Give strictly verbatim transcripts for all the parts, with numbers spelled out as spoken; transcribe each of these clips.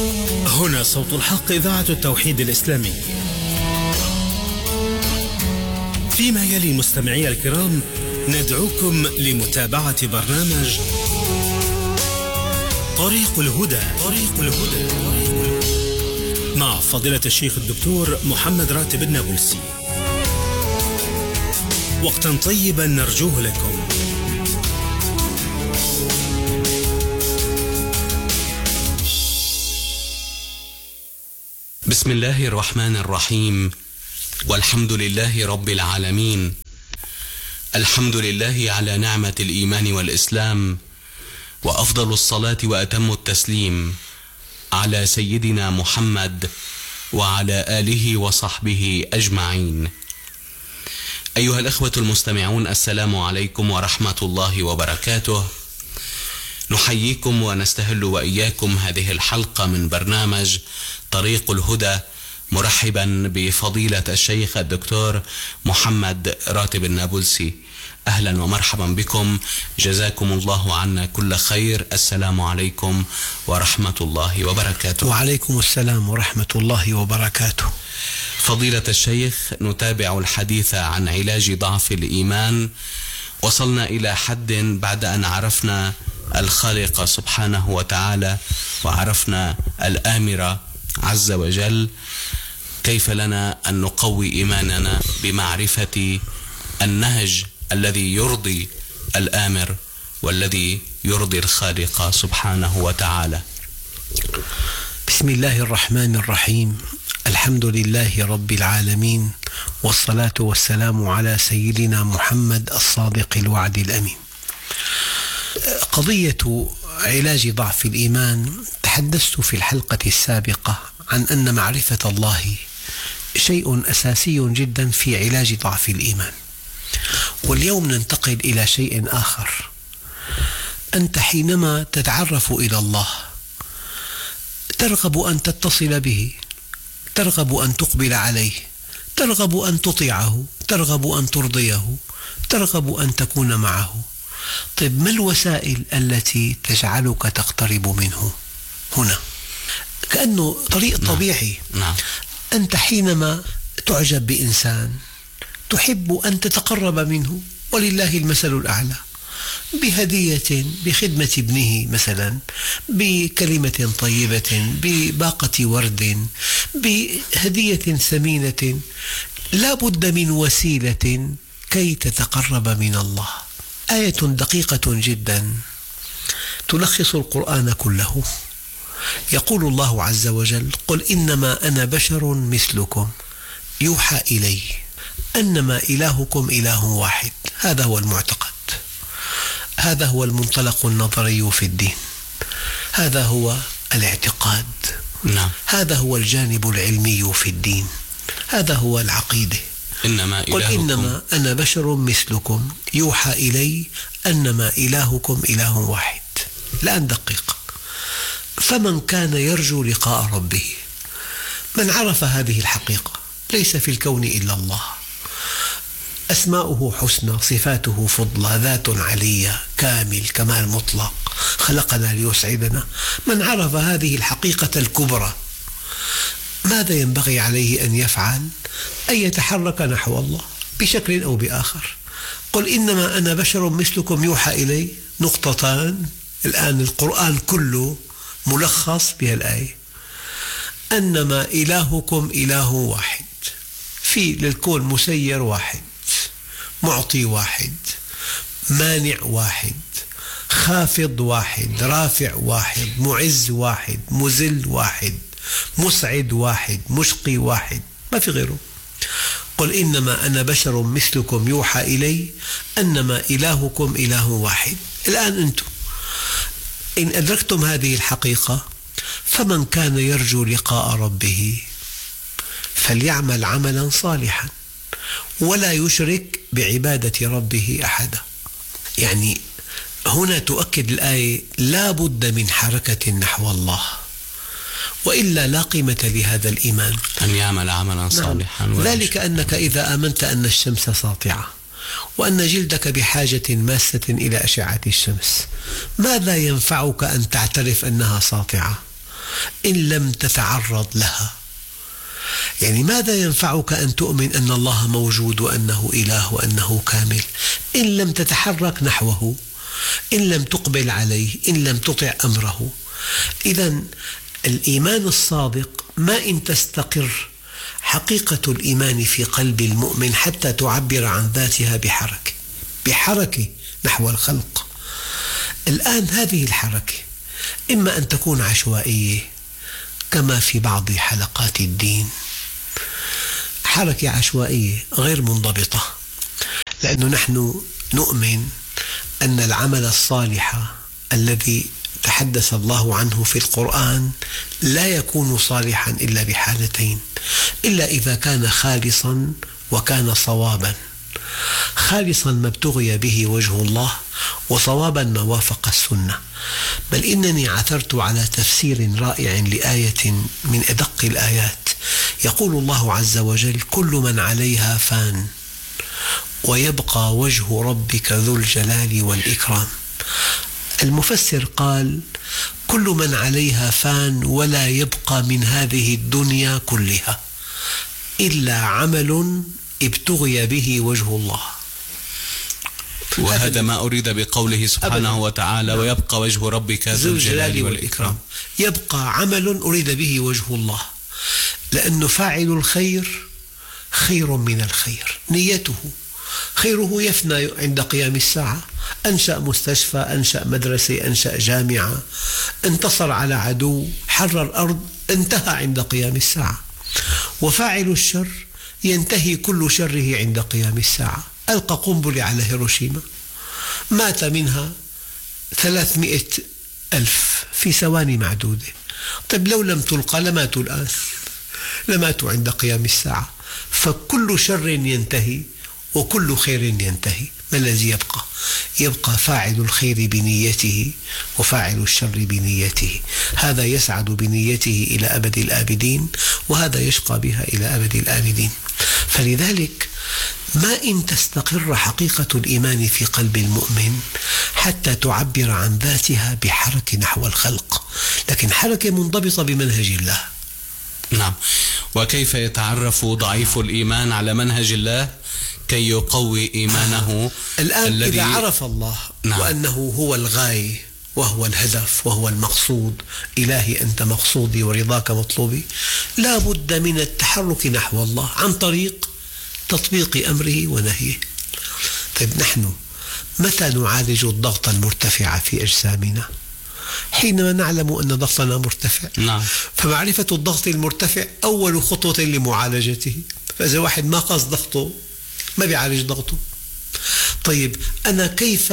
هنا صوت الحق، إذاعة التوحيد الإسلامي. فيما يلي مستمعي الكرام ندعوكم لمتابعة برنامج طريق الهدى طريق الهدى مع فضيلة الشيخ الدكتور محمد راتب النابلسي. وقتا طيبا نرجوه لكم. بسم الله الرحمن الرحيم، والحمد لله رب العالمين. الحمد لله على نعمة الإيمان والإسلام، وأفضل الصلاة وأتم التسليم على سيدنا محمد وعلى آله وصحبه أجمعين. أيها الأخوة المستمعون، السلام عليكم ورحمة الله وبركاته. نحييكم ونستهل وإياكم هذه الحلقة من برنامج طريق الهدى، مرحبا بفضيلة الشيخ الدكتور محمد راتب النابلسي. أهلا ومرحبا بكم، جزاكم الله عنا كل خير. السلام عليكم ورحمة الله وبركاته. وعليكم السلام ورحمة الله وبركاته. فضيلة الشيخ، نتابع الحديث عن علاج ضعف الإيمان. وصلنا إلى حد بعد أن عرفنا الخالق سبحانه وتعالى وعرفنا الآمر عز وجل، كيف لنا أن نقوي إيماننا بمعرفة النهج الذي يرضي الآمر والذي يرضي الخالق سبحانه وتعالى. بسم الله الرحمن الرحيم. الحمد لله رب العالمين، والصلاة والسلام على سيدنا محمد الصادق الوعد الأمين. قضية علاج ضعف الإيمان، تحدثت في الحلقة السابقة عن أن معرفة الله شيء أساسي جدا في علاج ضعف الإيمان. واليوم ننتقل إلى شيء آخر. أنت حينما تتعرف إلى الله ترغب أن تتصل به، ترغب أن تقبل عليه، ترغب أن تطيعه، ترغب أن ترضيه، ترغب أن تكون معه. طيب، ما الوسائل التي تجعلك تقترب منه؟ هنا كأنه طريق طبيعي. نعم. نعم. أنت حينما تعجب بإنسان تحب أن تتقرب منه، ولله المثل الأعلى، بهدية، بخدمة ابنه مثلا، بكلمة طيبة، بباقة ورد، بهدية ثمينة. لا بد من وسيلة كي تتقرب من الله. آية دقيقة جدا تلخص القرآن كله. يقول الله عز وجل: قل إنما أنا بشر مثلكم يوحى إلي أنما إلهكم إله واحد. هذا هو المعتقد، هذا هو المنطلق النظري في الدين، هذا هو الاعتقاد. نعم. هذا هو الجانب العلمي في الدين، هذا هو العقيدة. إنما قل إنما أنا بشر مثلكم يوحى إلي أنما إلهكم إله واحد. لا ندقق. فمن كان يرجو لقاء ربه، من عرف هذه الحقيقة، ليس في الكون إلا الله، أسماؤه حسنى، صفاته فضلى، ذات علية، كامل، كمال مطلق، خلقنا ليسعدنا. من عرف هذه الحقيقة الكبرى، ماذا ينبغي عليه أن يفعل؟ أن يتحرك نحو الله بشكل أو بآخر. قل إنما أنا بشر مثلكم يوحى إلي، نقطتان. الآن القرآن كله ملخص بهالآية: أنما إلهكم إله واحد. في للكون مسير واحد، معطي واحد، مانع واحد، خافض واحد، رافع واحد، معز واحد، مذل واحد، مسعد واحد، مشقي واحد، ما في غيره. قل إنما أنا بشر مثلكم يوحى إلي أنما إلهكم إله واحد. الآن أنتم إن أدركتم هذه الحقيقة، فمن كان يرجو لقاء ربه فليعمل عملا صالحا ولا يشرك بعبادة ربه أحدا. يعني هنا تؤكد الآية لا بد من حركة نحو الله، وإلا لا قيمة لهذا الإيمان. أن يعمل عملا صالحا. نعم. ذلك أنك إذا آمنت أن الشمس ساطعة وأن جلدك بحاجة ماسة إلى أشعة الشمس، ماذا ينفعك أن تعترف أنها ساطعة؟ إن لم تتعرض لها. يعني ماذا ينفعك أن تؤمن أن الله موجود وأنه إله وأنه كامل إن لم تتحرك نحوه، إن لم تقبل عليه، إن لم تطع أمره؟ إذن الإيمان الصادق ما إن تستقر حقيقة الإيمان في قلب المؤمن حتى تعبر عن ذاتها بحركة بحركة نحو الخلق. الآن هذه الحركة إما أن تكون عشوائية كما في بعض حلقات الدين، حركة عشوائية غير منضبطة، لأنه نحن نؤمن أن العمل الصالح الذي تحدث الله عنه في القرآن لا يكون صالحا إلا بحالتين، إلا إذا كان خالصا وكان صوابا. خالصا ما ابتغي به وجه الله، وصوابا ما وافق السنة. بل إنني عثرت على تفسير رائع لآية من أدق الآيات. يقول الله عز وجل: كل من عليها فان ويبقى وجه ربك ذو الجلال والإكرام. المفسر قال: كل من عليها فان ولا يبقى من هذه الدنيا كلها إلا عمل ابتغي به وجه الله. وهذا ما أريد بقوله سبحانه أبداً. وتعالى: ويبقى وجه ربك ذو الجلال والإكرام. يبقى عمل أريد به وجه الله، لأن فاعل الخير خير من الخير، نيته خيره يفنى عند قيام الساعة. أنشأ مستشفى، أنشأ مدرسة، أنشأ جامعة، انتصر على عدو، حرر أرض، انتهى عند قيام الساعة. وفاعل الشر ينتهي كل شره عند قيام الساعة. ألقى قنبلة على هيروشيما، مات منها ثلاثمئة ألف في ثواني معدودة. طيب لو لم تلقى لماتوا الآن، لماتوا عند قيام الساعة. فكل شر ينتهي وكل خير ينتهي. ما الذي يبقى؟ يبقى فاعل الخير بنيته وفاعل الشر بنيته. هذا يسعد بنيته إلى أبد الآبدين، وهذا يشقى بها إلى أبد الآبدين. فلذلك ما إن تستقر حقيقة الإيمان في قلب المؤمن حتى تعبر عن ذاتها بحركة نحو الخلق، لكن حركة منضبطة بمنهج الله. نعم. وكيف يتعرف ضعيف الإيمان على منهج الله كي يقوي إيمانه؟ الآن الذي... إذا عرف الله نعم. وأنه هو الغاية وهو الهدف وهو المقصود، إلهي أنت مقصودي ورضاك مطلوبي، لا بد من التحرك نحو الله عن طريق تطبيق أمره ونهيه. طيب نحن متى نعالج الضغط المرتفع في أجسامنا؟ حينما نعلم أن ضغطنا مرتفع. نعم. فمعرفة الضغط المرتفع أول خطوة لمعالجته. فإذا واحد ما قاس ضغطه ما بيعالج ضغطه. طيب أنا كيف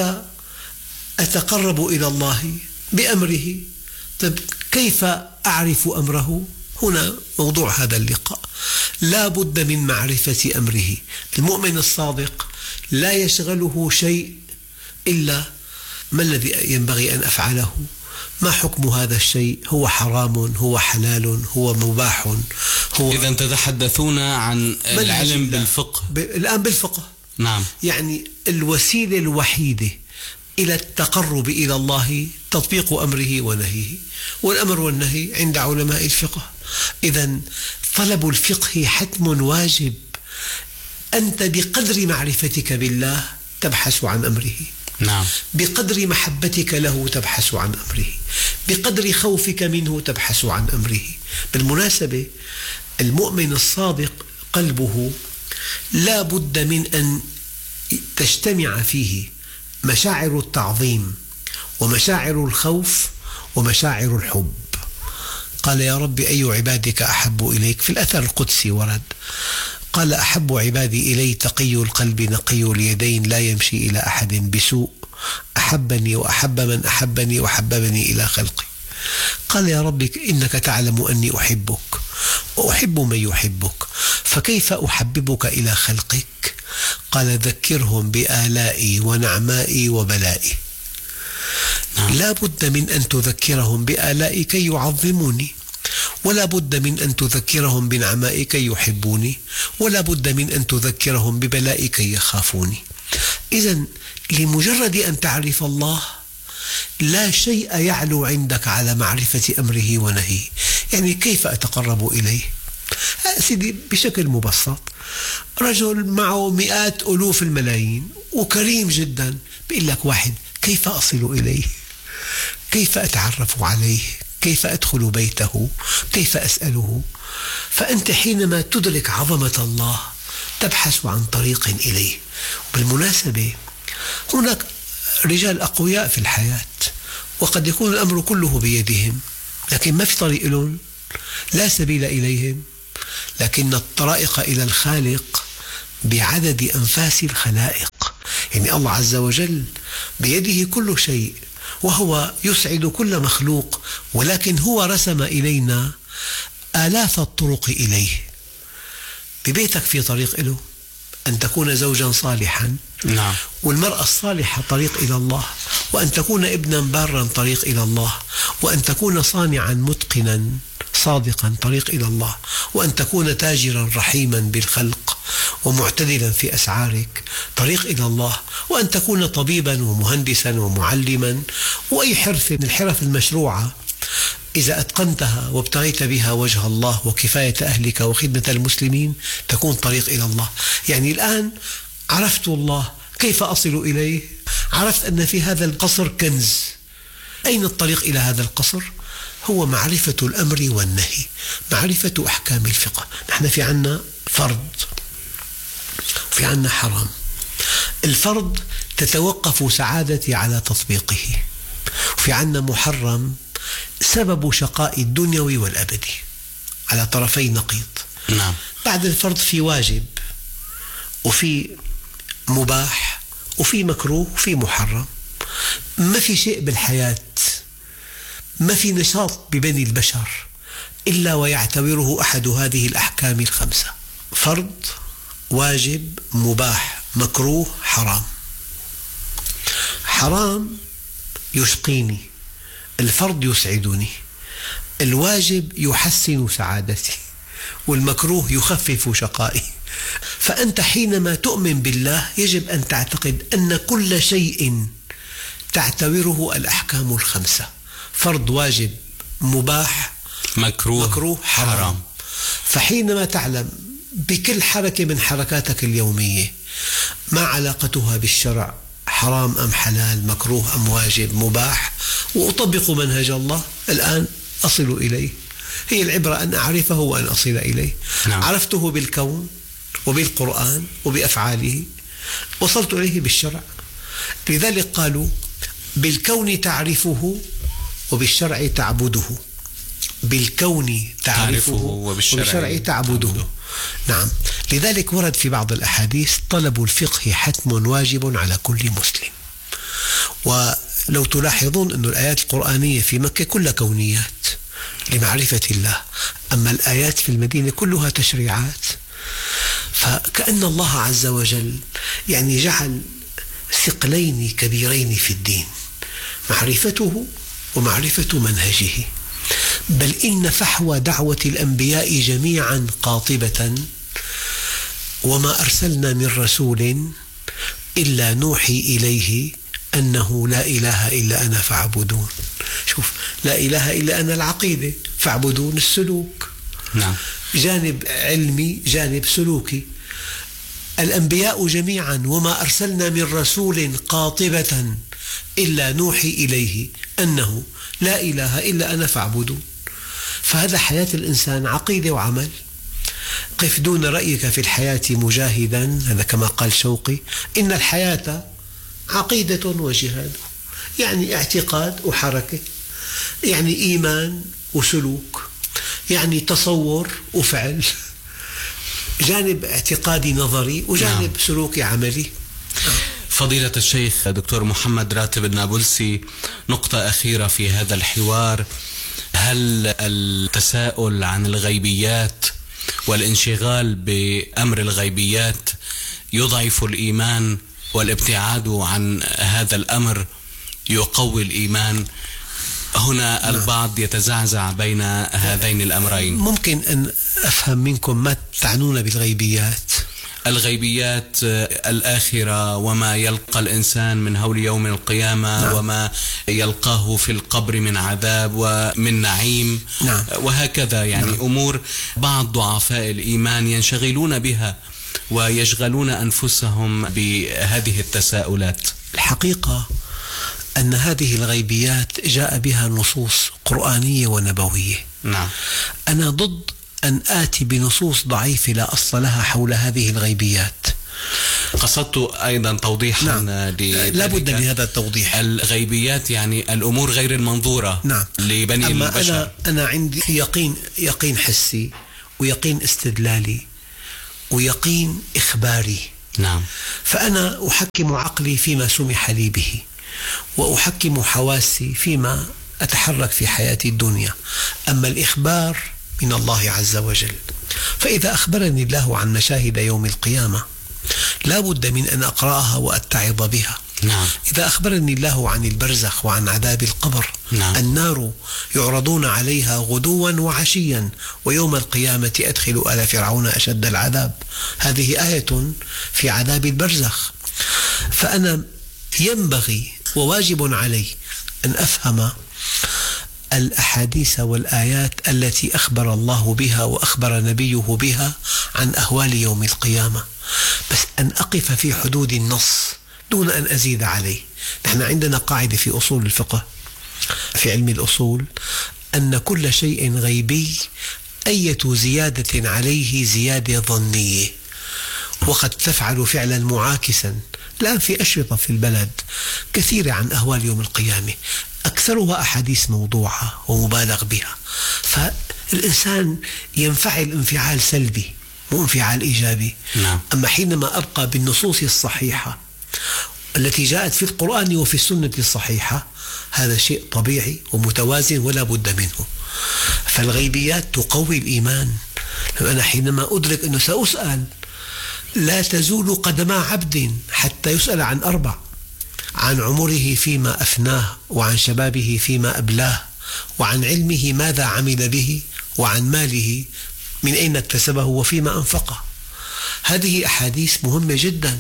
أتقرب إلى الله؟ بأمره. طيب كيف أعرف أمره؟ هنا موضوع هذا اللقاء. لا بد من معرفة أمره. المؤمن الصادق لا يشغله شيء إلا ما الذي ينبغي أن أفعله، ما حكم هذا الشيء، هو حرام، هو حلال، هو مباح، هو إذا تتحدثون عن العلم بالفقه ب... الآن بالفقه. نعم. يعني الوسيلة الوحيدة إلى التقرب إلى الله تطبيق أمره ونهيه، والأمر والنهي عند علماء الفقه. إذن طلب الفقه حتم واجب. أنت بقدر معرفتك بالله تبحث عن أمره. نعم. بقدر محبتك له تبحث عن أمره، بقدر خوفك منه تبحث عن أمره. بالمناسبة المؤمن الصادق قلبه لا بد من أن تجتمع فيه مشاعر التعظيم ومشاعر الخوف ومشاعر الحب. قال: يا رب أي عبادك أحب إليك؟ في الأثر القدسي ورد، قال: أحب عبادي إلي تقي القلب نقي اليدين لا يمشي إلى أحد بسوء، أحبني وأحب من أحبني وحببني إلى خلقي. قال: يا رب إنك تعلم أني أحبك وأحب من يحبك، فكيف أحببك إلى خلقك؟ قال: ذكرهم بآلائي ونعمائي وبلائي. لا بد من أن تذكرهم بآلائي كي يعظموني، ولا بد من أن تذكرهم بنعمائي كي يحبوني، ولا بد من أن تذكرهم ببلائي كي يخافوني. إذن لمجرد أن تعرف الله لا شيء يعلو عندك على معرفة أمره ونهيه. يعني كيف أتقرب إليه؟ سيدي بشكل مبسط، رجل معه مئات ألوف الملايين وكريم جدا، بيقول لك واحد كيف أصل إليه؟ كيف أتعرف عليه؟ كيف أدخل بيته؟ كيف أسأله؟ فأنت حينما تدرك عظمة الله تبحث عن طريق إليه. بالمناسبة هناك رجال أقوياء في الحياة وقد يكون الأمر كله بيدهم، لكن ما في طريق لهم، لا سبيل إليهم، لكن الطرائق إلى الخالق بعدد أنفاس الخلائق. يعني الله عز وجل بيده كل شيء وهو يسعد كل مخلوق، ولكن هو رسم إلينا آلاف الطرق إليه. ببيتك في طريق له، أن تكون زوجا صالحا، نعم. والمرأة الصالحة طريق إلى الله، وأن تكون ابنا بارا طريق إلى الله، وأن تكون صانعا متقنا صادقا طريق إلى الله، وأن تكون تاجرا رحيما بالخلق ومعتدلا في أسعارك طريق إلى الله، وأن تكون طبيبا ومهندسا ومعلما وأي حرف من الحرف المشروعة إذا أتقنتها وابتغيت بها وجه الله وكفاية أهلك وخدمة المسلمين تكون طريق إلى الله. يعني الآن عرفت الله، كيف أصل إليه؟ عرفت أن في هذا القصر كنز. أين الطريق إلى هذا القصر؟ هو معرفة الأمر والنهي، معرفة أحكام الفقه. نحن في عنا فرض وفي عنا حرام. الفرض تتوقف سعادتي على تطبيقه، وفي عنا محرم سبب شقاء الدنيوي والأبدي، على طرفي نقيض. نعم. بعد الفرض في واجب وفي مباح وفي مكروه وفي محرم. ما في شيء بالحياة، ما في نشاط ببني البشر إلا ويعتبره أحد هذه الأحكام الخمسة: فرض، واجب، مباح، مكروه، حرام. حرام يشقيني، الفرض يسعدني، الواجب يحسن سعادتي، والمكروه يخفف شقائي. فأنت حينما تؤمن بالله يجب أن تعتقد أن كل شيء تعتبره الأحكام الخمسة: فرض، واجب، مباح، مكروه, مكروه حرام. حرام. فحينما تعلم بكل حركة من حركاتك اليومية ما علاقتها بالشرع، حرام أم حلال، مكروه أم واجب، مباح، وأطبق منهج الله، الآن أصل إليه. هي العبرة أن أعرفه وأن أصل إليه. نعم. عرفته بالكون وبالقرآن وبأفعاله، وصلت إليه بالشرع. لذلك قالوا بالكون تعرفه وبالشرع تعبده. بالكون تعرفه وبالشرع تعبده. نعم. لذلك ورد في بعض الأحاديث: طلب الفقه حتم واجب على كل مسلم. ولو تلاحظون أن الآيات القرآنية في مكة كلها كونيات لمعرفة الله، أما الآيات في المدينة كلها تشريعات. فكأن الله عز وجل يعني جعل ثقلين كبيرين في الدين: معرفته ومعرفة منهجه. بل إن فحوى دعوة الأنبياء جميعا قاطبة: وما أرسلنا من رسول إلا نوحي إليه أنه لا إله إلا أنا فاعبدون. شوف، لا إله إلا أنا العقيدة، فاعبدون السلوك. نعم. جانب علمي، جانب سلوكي. الأنبياء جميعا: وما أرسلنا من رسول قاطبة إلا نوحي إليه أنه لا إله إلا أنا فاعبدون. فهذا حياة الإنسان عقيدة وعمل. قف دون رأيك في الحياة مجاهدا، هذا كما قال شوقي: إن الحياة عقيدة وجهاد. يعني اعتقاد وحركة، يعني إيمان وسلوك، يعني تصور وفعل، جانب اعتقادي نظري وجانب نعم. سلوكي عملي. فضيلة الشيخ دكتور محمد راتب النابلسي، نقطة أخيرة في هذا الحوار: هل التساؤل عن الغيبيات والانشغال بأمر الغيبيات يضعف الإيمان، والابتعاد عن هذا الأمر يقوي الإيمان؟ هنا البعض يتزعزع بين هذين الأمرين. ممكن أن أفهم منكم ما تعنون بالغيبيات؟ الغيبيات الآخرة وما يلقى الإنسان من هول يوم القيامة. نعم. وما يلقاه في القبر من عذاب ومن نعيم. نعم. وهكذا يعني. نعم. أمور بعض ضعفاء الإيمان ينشغلون بها ويشغلون أنفسهم بهذه التساؤلات. الحقيقة أن هذه الغيبيات جاء بها نصوص قرآنية ونبوية. نعم. أنا ضد أن آتي بنصوص ضعيفة لا أصل لها حول هذه الغيبيات. قصدت أيضا توضيحا. نعم. لا بد من هذا التوضيح. الغيبيات يعني الأمور غير المنظورة. نعم. لبني أما البشر. أنا, أنا عندي يقين يقين حسي ويقين استدلالي ويقين إخباري. نعم. فأنا أحكم عقلي فيما سمح لي به، وأحكم حواسي فيما أتحرك في حياتي الدنيا. أما الإخبار من الله عز وجل، فإذا أخبرني الله عن مشاهد يوم القيامة لا بد من أن أقرأها وأتعظ بها. نعم. إذا أخبرني الله عن البرزخ وعن عذاب القبر. نعم. النار يعرضون عليها غدوا وعشيا ويوم القيامة أدخل آل فرعون أشد العذاب. هذه آية في عذاب البرزخ. فأنا ينبغي وواجب علي أن أفهم الأحاديث والآيات التي أخبر الله بها وأخبر نبيه بها عن أهوال يوم القيامة، بس أن أقف في حدود النص دون أن أزيد عليه. نحن عندنا قاعدة في أصول الفقه في علم الأصول أن كل شيء غيبي أية زيادة عليه زيادة ظنية، وقد تفعل فعلا معاكسا. الآن في أشرطة في البلد كثيرة عن أهوال يوم القيامة، أكثرها أحاديث موضوعة ومبالغ بها، فالإنسان ينفعل انفعال سلبي مو انفعال إيجابي. نعم. أما حينما أبقى بالنصوص الصحيحة التي جاءت في القرآن وفي السنة الصحيحة، هذا شيء طبيعي ومتوازن ولا بد منه. فالغيبيات تقوي الإيمان. أنا حينما أدرك أنه سأسأل، لا تزول قدم عبد حتى يسأل عن أربع: عن عمره فيما أفناه، وعن شبابه فيما أبلاه، وعن علمه ماذا عمل به، وعن ماله من أين اكتسبه وفيما أنفقه. هذه أحاديث مهمة جدا.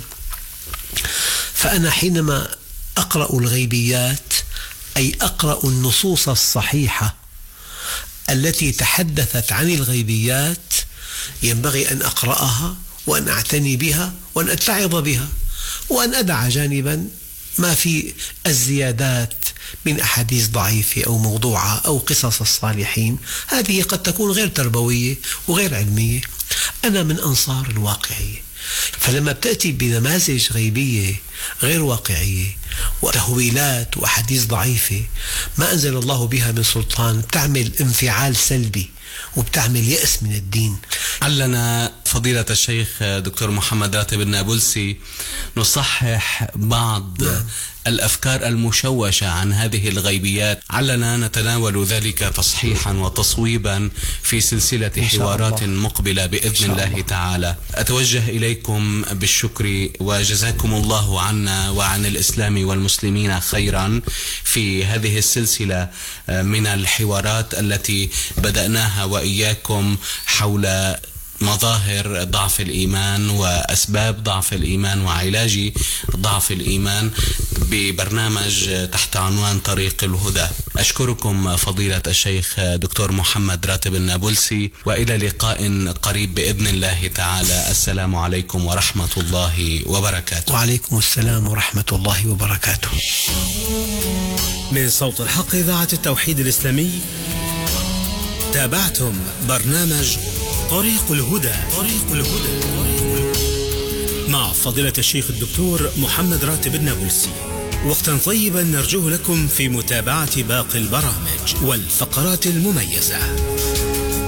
فأنا حينما أقرأ الغيبيات أي أقرأ النصوص الصحيحة التي تحدثت عن الغيبيات، ينبغي أن أقرأها وأن أعتني بها وأن أتعظ بها، وأن أدع جانبا ما في الزيادات من أحاديث ضعيفة أو موضوعة أو قصص الصالحين. هذه قد تكون غير تربوية وغير علمية. أنا من أنصار الواقعية. فلما بتأتي بنماذج غيبية غير واقعية وتهويلات وأحاديث ضعيفة ما أنزل الله بها من سلطان، تعمل انفعال سلبي وبتعمل يأس من الدين. علنا فضيلة الشيخ دكتور محمد راتب النابلسي نصحح بعض نعم. الأفكار المشوشة عن هذه الغيبيات. علنا نتناول ذلك تصحيحا وتصويبا في سلسلة حوارات مقبلة بإذن الله, الله تعالى. أتوجه إليكم بالشكر وجزاكم الله عنا وعن الإسلام والمسلمين خيرا في هذه السلسلة من الحوارات التي بدأناها وإياكم حول مظاهر ضعف الإيمان وأسباب ضعف الإيمان وعلاج ضعف الإيمان ببرنامج تحت عنوان طريق الهدى. أشكركم فضيلة الشيخ دكتور محمد راتب النابلسي، وإلى لقاء قريب بإذن الله تعالى. السلام عليكم ورحمة الله وبركاته. وعليكم السلام ورحمة الله وبركاته. من صوت الحق إذاعة التوحيد الإسلامي، تابعتم برنامج طريق الهدى طريق الهدى مع فضيلة الشيخ الدكتور محمد راتب النابلسي. وقتا طيبا نرجوه لكم في متابعة باقي البرامج والفقرات المميزة.